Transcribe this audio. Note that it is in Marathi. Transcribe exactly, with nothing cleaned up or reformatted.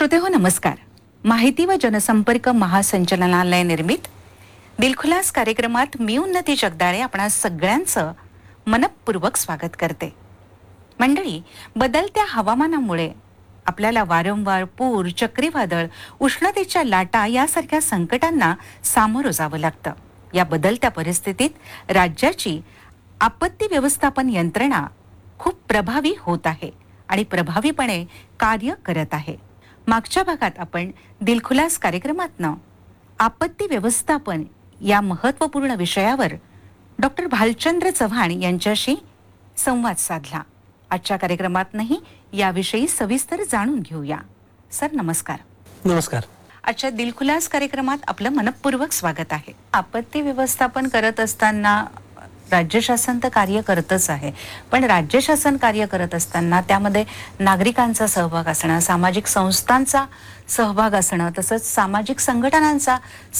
श्रोतेहो नमस्कार. माहिती व जनसंपर्क महासंचालनालय निर्मित दिलखुलास कार्यक्रमात मी उन्नती जगदाळे आपणा सगळ्यांचं मनपूर्वक स्वागत करते. मंडळी, बदलत्या हवामानामुळे आपल्याला वारंवार पूर, चक्रीवादळ, उष्णतेच्या लाटा यासारख्या संकटांना सामोरं जावं लागतं. या बदलत्या परिस्थितीत राज्याची आपत्ती व्यवस्थापन यंत्रणा खूप प्रभावी होत आहे आणि प्रभावीपणे कार्य करत आहे. मागच्या भागात आपण दिलखुलास कार्यक्रमातनं आपत्ती व्यवस्थापन या महत्त्वपूर्ण विषयावर डॉक्टर भालचंद्र चव्हाण यांच्याशी संवाद साधला. आजच्या कार्यक्रमातनंही याविषयी सविस्तर जाणून घेऊया. सर नमस्कार. नमस्कार. आजच्या दिलखुलास कार्यक्रमात आपलं मनपूर्वक स्वागत आहे. आपत्ती व्यवस्थापन करत असताना राज्य शासन तर कार्य करतच आहे, पण राज्य शासन कार्य करत असताना त्यामध्ये नागरिकांचा सहभाग असणं, सामाजिक संस्थांचा सहभाग असणं, तसंच सामाजिक संघटनांचा